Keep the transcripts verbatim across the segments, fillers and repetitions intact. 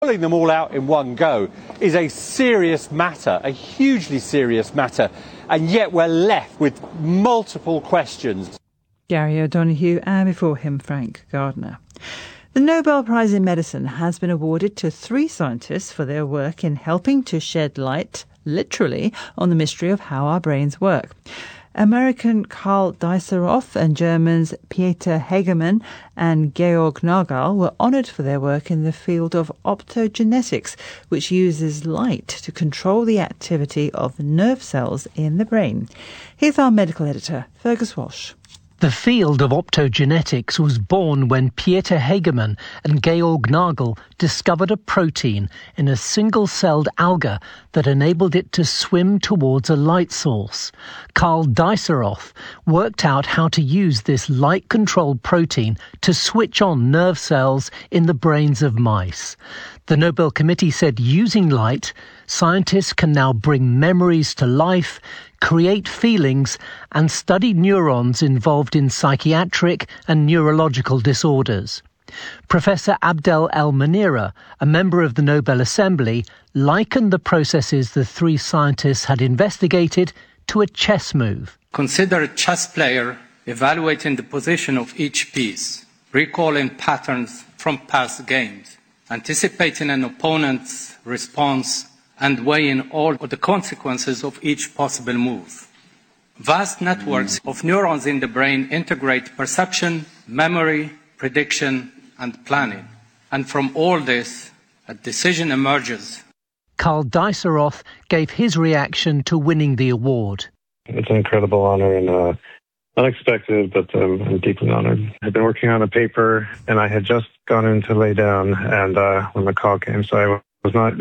Pulling them all out in one go is a serious matter, a hugely serious matter, and yet we're left with multiple questions. Gary O'Donoghue, and before him Frank Gardner. The Nobel Prize in Medicine has been awarded to three scientists for their work in helping to shed light, literally, on the mystery of how our brains work. American Karl Deisseroth and Germans Pieter Hegemann and Georg Nagel were honoured for their work in the field of optogenetics, which uses light to control the activity of nerve cells in the brain. Here's our medical editor, Fergus Walsh. The field of optogenetics was born when Pieter Hegemann and Georg Nagel discovered a protein in a single-celled alga that enabled it to swim towards a light source. Karl Deisseroth worked out how to use this light-controlled protein to switch on nerve cells in the brains of mice. The Nobel Committee said using light, scientists can now bring memories to life, create feelings, and study neurons involved in psychiatric and neurological disorders. Professor Abdel El-Manira, a member of the Nobel Assembly, likened the processes the three scientists had investigated to a chess move. Consider a chess player evaluating the position of each piece, recalling patterns from past games, anticipating an opponent's response, and weighing all of the consequences of each possible move. Vast networks of neurons in the brain integrate perception, memory, prediction, and planning. And from all this, a decision emerges. Karl Deisseroth gave his reaction to winning the award. It's an incredible honor and uh, unexpected, but um, I'm deeply honored. I've been working on a paper, and I had just gone in to lay down, and uh, when the call came, so I was not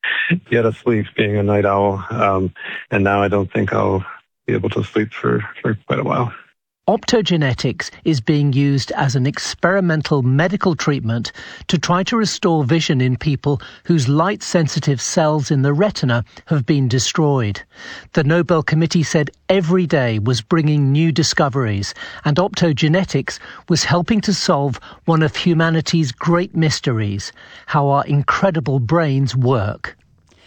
yet asleep, being a night owl, um, and now I don't think I'll be able to sleep for, for quite a while. Optogenetics is being used as an experimental medical treatment to try to restore vision in people whose light-sensitive cells in the retina have been destroyed. The Nobel Committee said every day was bringing new discoveries, and optogenetics was helping to solve one of humanity's great mysteries, how our incredible brains work.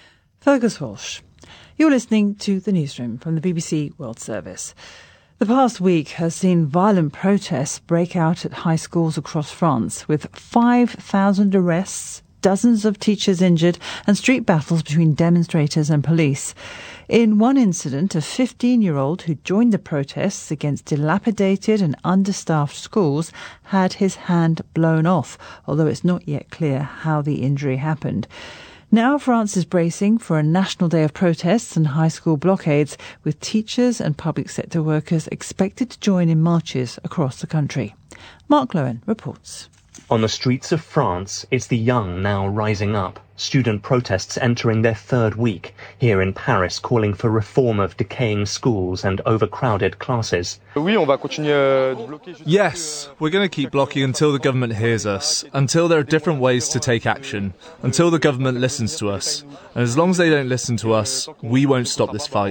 Fergus Walsh. You're listening to The Newsroom from the B B C World Service. The past week has seen violent protests break out at high schools across France, with five thousand arrests, dozens of teachers injured, and street battles between demonstrators and police. In one incident, a fifteen-year-old who joined the protests against dilapidated and understaffed schools had his hand blown off, although it's not yet clear how the injury happened. Now France is bracing for a national day of protests and high school blockades, with teachers and public sector workers expected to join in marches across the country. Mark Lowen reports. On the streets of France, it's the young now rising up. Student protests entering their third week, here in Paris calling for reform of decaying schools and overcrowded classes. Yes, we're going to keep blocking until the government hears us, until there are different ways to take action, until the government listens to us. And as long as they don't listen to us, we won't stop this fight.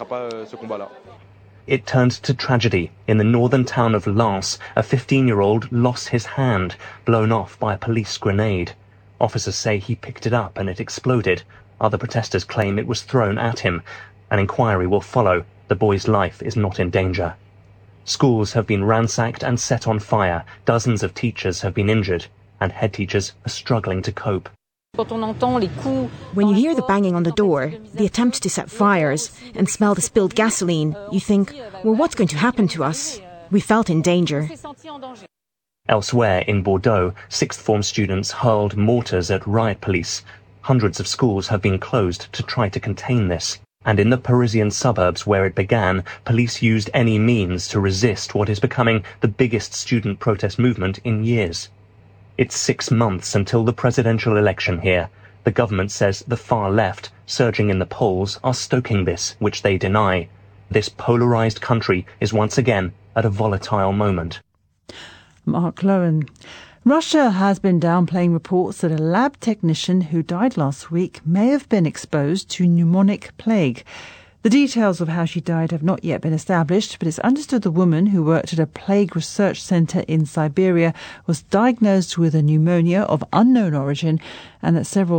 It turned to tragedy. In the northern town of Lens, a fifteen-year-old lost his hand, blown off by a police grenade. Officers say he picked it up and it exploded. Other protesters claim it was thrown at him. An inquiry will follow. The boy's life is not in danger. Schools have been ransacked and set on fire. Dozens of teachers have been injured, and head teachers are struggling to cope. When you hear the banging on the door, the attempt to set fires, and smell the spilled gasoline, you think, well, what's going to happen to us? We felt in danger. Elsewhere in Bordeaux, sixth form students hurled mortars at riot police. Hundreds of schools have been closed to try to contain this. And in the Parisian suburbs where it began, police used any means to resist what is becoming the biggest student protest movement in years. It's six months until the presidential election here. The government says the far left, surging in the polls, are stoking this, which they deny. This polarised country is once again at a volatile moment. Mark Lowen. Russia has been downplaying reports that a lab technician who died last week may have been exposed to pneumonic plague. The details of how she died have not yet been established, but it's understood the woman, who worked at a plague research centre in Siberia, was diagnosed with a pneumonia of unknown origin and that several